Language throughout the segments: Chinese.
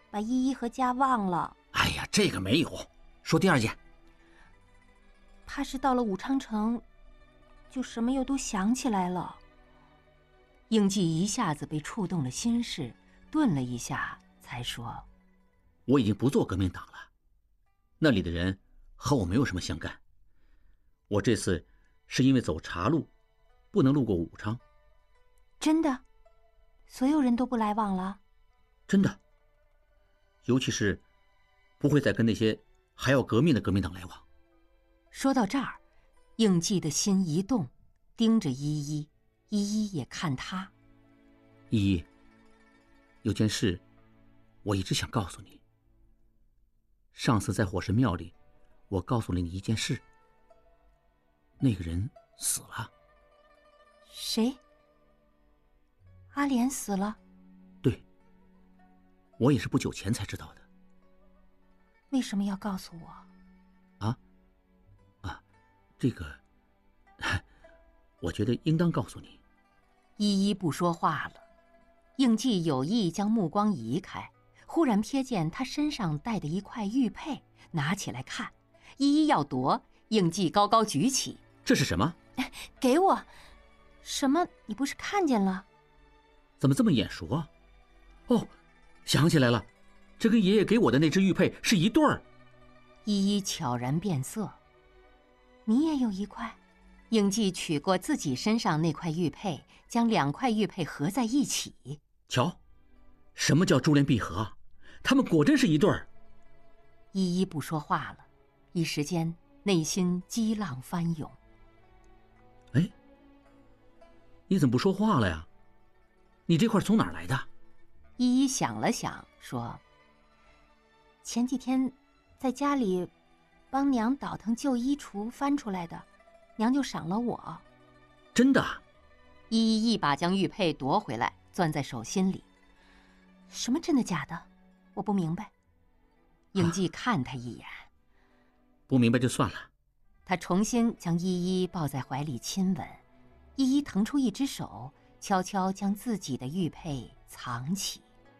把依依和家忘了。 哎呀，这个没有。说第二件。 怕是到了武昌城，就什么又都想起来了。 应季一下子被触动了心事，顿了一下，才说：“ 我已经不做革命党了，那里的人和我没有什么相干。我这次是因为走岔路，不能路过武昌。” 真的？所有人都不来往了？ 真的。尤其是不会再跟那些还要革命的革命党来往。 说到这儿，应季的心一动，盯着依依，依依也看他。 依依，有件事我一直想告诉你。上次在火神庙里，我告诉了你一件事，那个人死了。 谁？阿莲死了？ 对，我也是不久前才知道的。 为什么要告诉我？ 这个我觉得应当告诉你。 依依不说话了，应季有意将目光移开，忽然瞥见他身上戴的一块玉佩，拿起来看。依依要夺，应季高高举起。 这是什么？ 给我。什么？你不是看见了？ 怎么这么眼熟啊？哦，想起来了，这跟爷爷给我的那只玉佩是一对儿。 依依悄然变色。 你也有一块？ 应季取过自己身上那块玉佩，将2块玉佩合在一起。 瞧，什么叫珠联璧合啊？他们果真是一对儿。 依依不说话了，一时间内心激浪翻涌。 哎，你怎么不说话了呀？你这块从哪儿来的？ 依依想了想，说：“ 前几天在家里帮娘倒腾旧衣橱翻出来的，娘就赏了我。” 真的？ 依依一把将玉佩夺回来，攥在手心里。 什么真的假的？我不明白。 应季看他一眼， 不明白就算了。 他重新将依依抱在怀里亲吻，依依腾出一只手，悄悄将自己的玉佩藏起。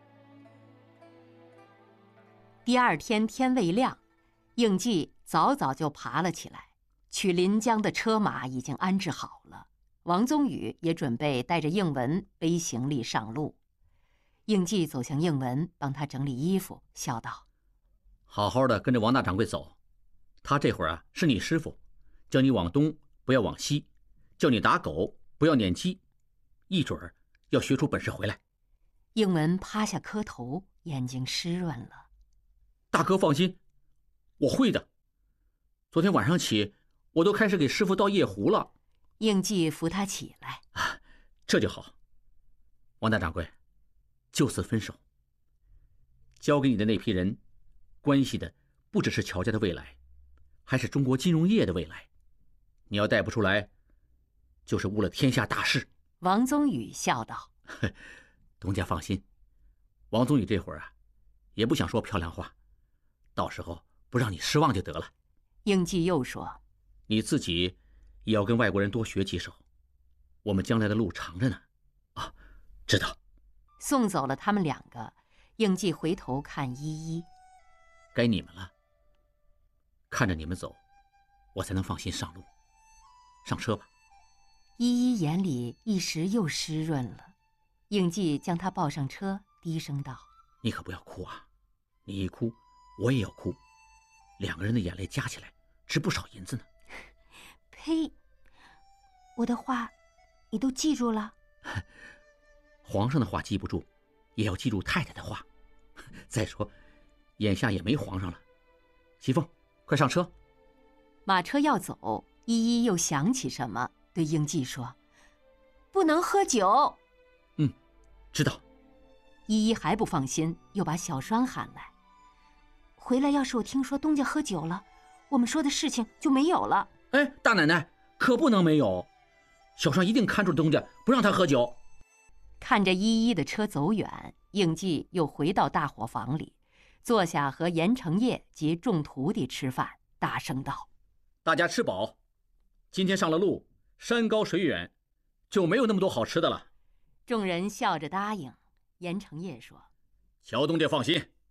第二天天未亮，应季早早就爬了起来，去临江的车马已经安置好了，王宗宇也准备带着应文背行李上路。应季走向应文，帮他整理衣服，笑道：“ 好好的跟着王大掌柜走，他这会儿是你师傅，叫你往东不要往西，叫你打狗不要撵鸡，一准儿要学出本事回来。” 应文趴下磕头，眼睛湿润了。 大哥放心，我会的。昨天晚上起，我都开始给师傅倒夜壶了。 应季扶他起来。 这就好。王大掌柜，就此分手。交给你的那批人，关系的不只是乔家的未来，还是中国金融业的未来。你要带不出来，就是误了天下大事。 王宗宇笑道：“ 东家放心，王宗宇这会儿也不想说漂亮话，到时候不让你失望就得了。” 应季又说：“ 你自己也要跟外国人多学几手，我们将来的路长着呢。”知道。 送走了他们2个，应季回头看依依：“ 该你们了。看着你们走，我才能放心上路。上车吧。” 依依眼里一时又湿润了。应季将她抱上车，低声道：“ 你可不要哭啊！你一哭，我也要哭，2个人的眼泪加起来值不少银子呢。” 呸！我的话，你都记住了？ 皇上的话记不住，也要记住太太的话。再说，眼下也没皇上了。熙凤，快上车。 马车要走，依依又想起什么，对应季说：“ 不能喝酒。” 知道。 依依还不放心，又把小栓喊来：“ 回来要是我听说东家喝酒了，我们说的事情就没有了。” 哎，大奶奶可不能没有，小栓一定看住东家，不让他喝酒。 看着依依的车走远，应季又回到大伙房里，坐下和严承业及众徒弟吃饭，大声道：“ 大家吃饱，今天上了路，山高水远，就没有那么多好吃的了。” 众人笑着答应。严承业说：“ 乔东家放心，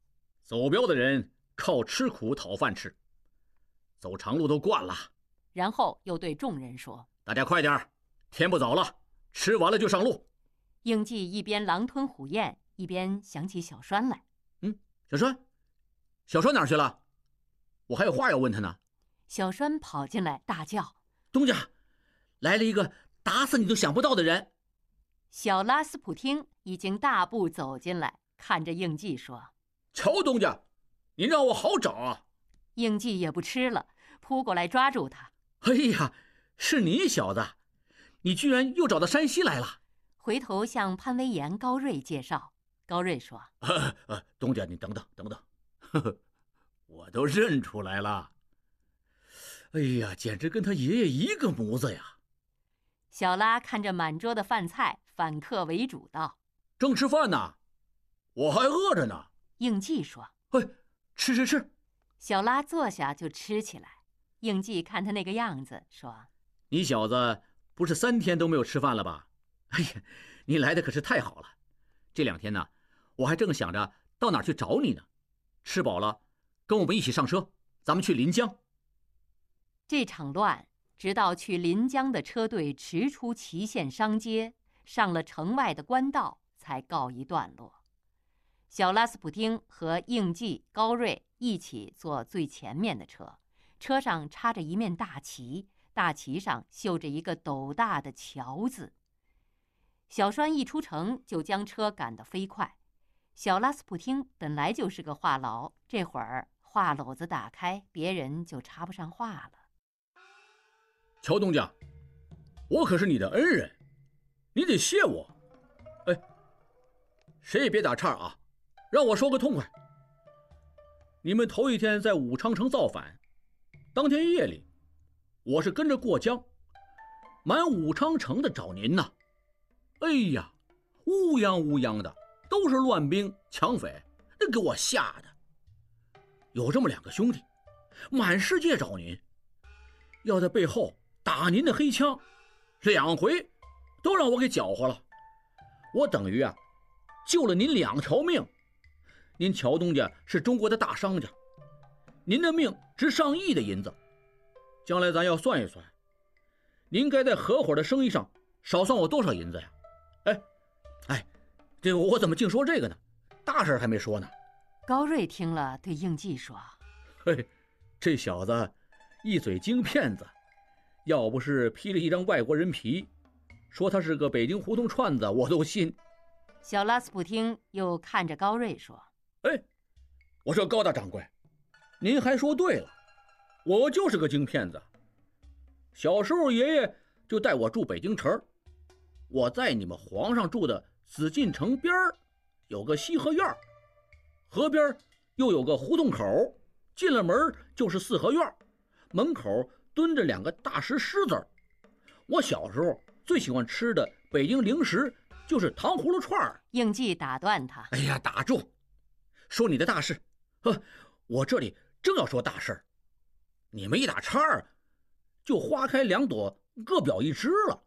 走镖的人靠吃苦讨饭吃，走长路都惯了。 然后又对众人说：“ 大家快点，天不早了，吃完了就上路。” 应季一边狼吞虎咽，一边想起小栓来。 小栓，小栓哪儿去了？我还有话要问他呢。 小栓跑进来大叫：“ 东家，来了一个打死你都想不到的人！” 小拉斯普汀已经大步走进来，看着应季说：“ 乔东家，您让我好找啊！” 应季也不吃了，扑过来抓住他。 哎呀，是你小子，你居然又找到山西来了！ 回头向潘威严、高瑞介绍。高瑞说：“ 东家，你等等，呵呵，我都认出来了。哎呀，简直跟他爷爷一个模子呀！” 小拉看着满桌的饭菜，反客为主道：“ 正吃饭呢，我还饿着呢。” 应季说：“ 吃。” 小拉坐下就吃起来。应季看他那个样子，说：“ 你小子不是3天都没有吃饭了吧？哎呀，你来的可是太好了。这2天呢，我还正想着到哪儿去找你呢。吃饱了，跟我们一起上车，咱们去临江。” 这场乱直到去临江的车队驰出祁县商街，上了城外的官道，才告一段落。小拉斯普汀和应季、高瑞一起坐最前面的车，车上插着一面大旗，大旗上绣着一个斗大的乔字。小栓一出城就将车赶得飞快。小拉斯普汀本来就是个话痨，这会儿话篓子打开，别人就插不上话了。 乔东家，我可是你的恩人，你得谢我。谁也别打岔啊，让我说个痛快。你们头一天在武昌城造反，当天夜里，我是跟着过江，满武昌城的找您呐。哎呀，乌泱乌泱的，都是乱兵抢匪，那给我吓的。有这么2个兄弟，满世界找您，要在背后打您的黑枪，2回都让我给搅和了。我等于救了您2条命。您乔东家是中国的大商家，您的命值上亿的银子，将来咱要算一算，您该在合伙的生意上少算我多少银子呀？这个我怎么净说这个呢？大事还没说呢。 高瑞听了，对应季说：“ 这小子一嘴京骗子，要不是披了一张外国人皮，说他是个北京胡同串子，我都信。” 小拉斯普汀又看着高瑞说：“ 我说高大掌柜，您还说对了，我就是个京骗子。小时候爷爷就带我住北京城，我在你们皇上住的紫禁城边有个西河院，河边又有个胡同口，进了门就是4合院，门口蹲着2个大石狮子。我小时候最喜欢吃的北京零食就是糖葫芦串。” 应季打断他：“ 打住！说你的大事，我这里正要说大事，你们一打岔就花开2朵，各表一枝了。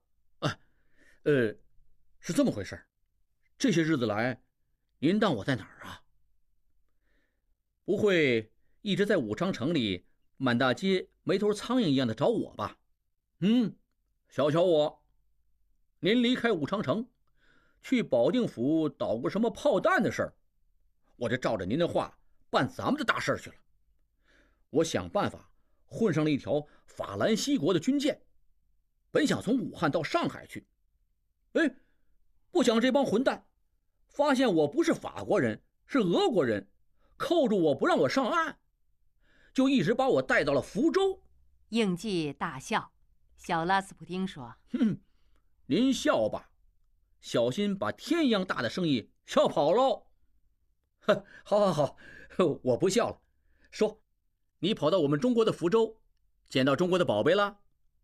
是这么回事。这些日子来，您当我在哪儿啊？不会一直在武昌城里满大街没头苍蝇一样的找我吧？小瞧我，您离开武昌城，去保定府捣过什么炮弹的事儿，我就照着您的话办咱们的大事去了。我想办法混上了一条法兰西国的军舰，本想从武汉到上海去，不想这帮混蛋发现我不是法国人，是俄国人，扣住我不让我上岸，就一直把我带到了福州。 应季大笑。小拉斯普汀说：“ 您笑吧，小心把天一样大的生意笑跑喽。”好，我不笑了。说，你跑到我们中国的福州，捡到中国的宝贝了？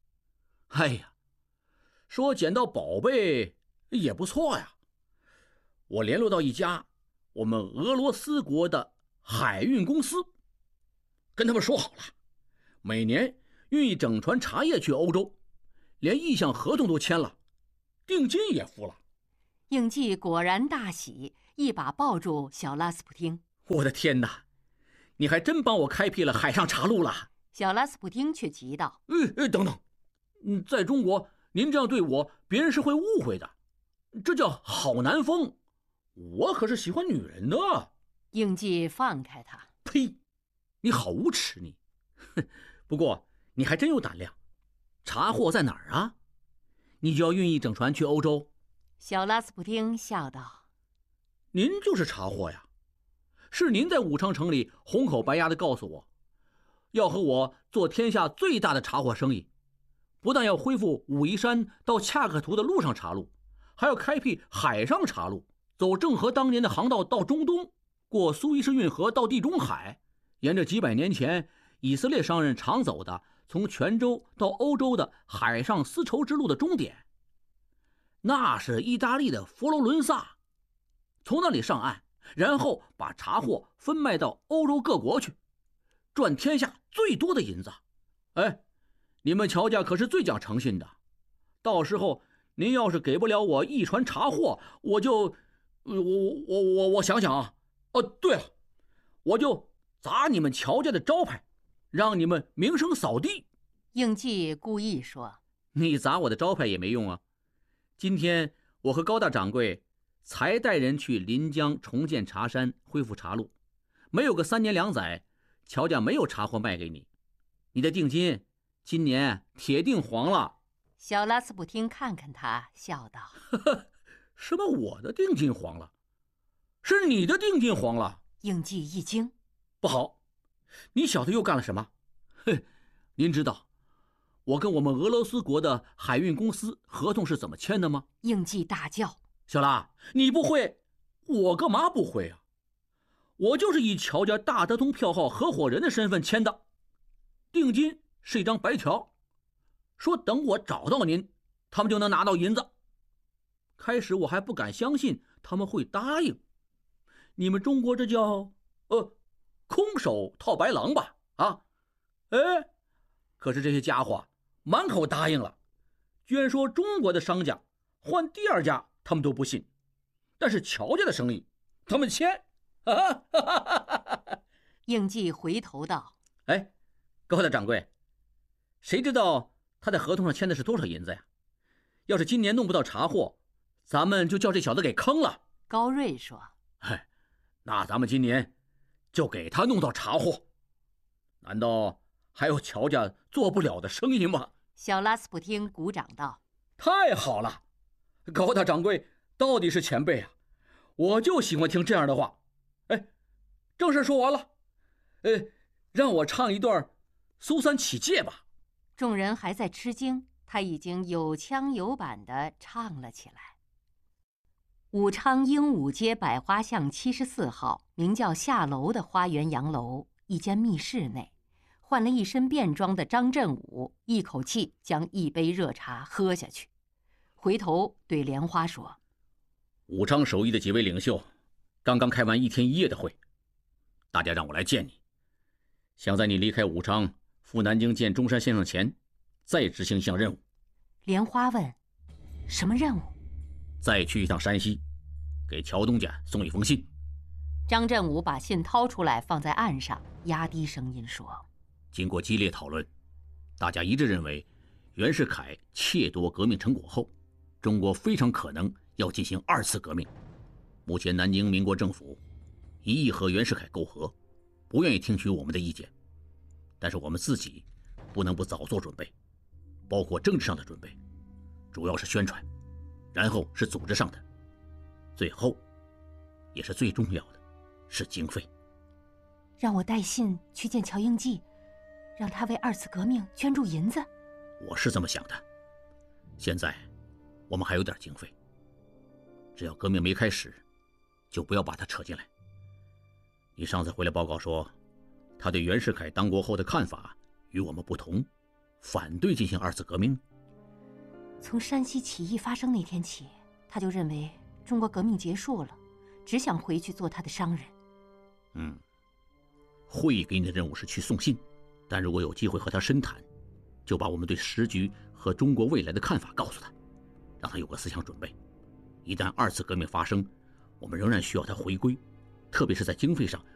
说捡到宝贝也不错呀。我联络到一家我们俄罗斯国的海运公司，跟他们说好了，每年运一整船茶叶去欧洲，连意向合同都签了，定金也付了。 应季果然大喜，一把抱住小拉斯普汀。 我的天哪， 你还真帮我开辟了海上茶路了。 小拉斯普丁却急道： 等等，在中国您这样对我，别人是会误会的，这叫好男风，我可是喜欢女人的。 应季放开他。 呸，你好无耻你。不过你还真有胆量，茶货在哪儿啊？你就要运一整船去欧洲？ 小拉斯普丁笑道： 您就是茶货呀，是您在武昌城里红口白牙的告诉我，要和我做天下最大的茶货生意，不但要恢复武夷山到恰克图的陆上茶路，还要开辟海上茶路，走郑和当年的航道到中东，过苏伊士运河到地中海，沿着几百年前以色列商人常走的从泉州到欧洲的海上丝绸之路的终点，那是意大利的佛罗伦萨，从那里上岸，然后把茶货分卖到欧洲各国去，赚天下最多的银子。你们乔家可是最讲诚信的，到时候您要是给不了我一船茶货，我就我想想啊，对了，我就砸你们乔家的招牌，让你们名声扫地。 应季故意说： 你砸我的招牌也没用啊，今天我和高大掌柜才带人去临江重建茶山，恢复茶路，没有个3年2载，乔家没有茶货卖给你，你的定金今年铁定黄了。 小拉斯普丁看看他，笑道： 什么我的定金黄了？是你的定金黄了。 应季一惊： 不好，你小子又干了什么？您知道我跟我们俄罗斯国的海运公司合同是怎么签的吗？ 应季大叫： 小拉，你不会？我干嘛不会啊？我就是以乔家大德通票号合伙人的身份签的，定金是一张白条，说等我找到您，他们就能拿到银子。开始我还不敢相信他们会答应，你们中国这叫空手套白狼吧？可是这些家伙满口答应了，居然说中国的商家换第2家他们都不信，但是乔家的生意他们签。 应季回头道： 高大掌柜，谁知道他在合同上签的是多少银子呀？要是今年弄不到茶货，咱们就叫这小子给坑了。 高瑞说： 那咱们今年就给他弄到茶货，难道还有乔家做不了的生意吗？ 小拉斯普丁鼓掌道： 太好了，高大掌柜到底是前辈啊，我就喜欢听这样的话。正事说完了，让我唱一段苏三起解吧。 众人还在吃惊，他已经有腔有板地唱了起来。武昌英武街百花巷74号，名叫下楼的花园洋楼一间密室内，换了一身便装的张振武一口气将一杯热茶喝下去，回头对莲花说： 武昌首义的几位领袖刚刚开完1天1夜的会，大家让我来见你，想在你离开武昌赴南京见中山先生前再执行一项任务。 莲花问：什么任务？ 再去一趟山西，给乔东家送一封信。 张振武把信掏出来放在案上，压低声音说： 经过激烈讨论，大家一致认为袁世凯窃夺革命成果后，中国非常可能要进行2次革命。目前南京民国政府一意和袁世凯媾和，不愿意听取我们的意见，但是我们自己不能不早做准备，包括政治上的准备，主要是宣传，然后是组织上的，最后也是最重要的是经费。 让我带信去见乔应季，让他为2次革命捐助银子。 我是这么想的，现在我们还有点经费，只要革命没开始，就不要把它扯进来。你上次回来报告说，他对袁世凯当国后的看法与我们不同，反对进行2次革命。 从山西起义发生那天起，他就认为中国革命结束了，只想回去做他的商人。 会议给你的任务是去送信，但如果有机会和他深谈，就把我们对时局和中国未来的看法告诉他，让他有个思想准备。一旦2次革命发生，我们仍然需要他回归，特别是在经费上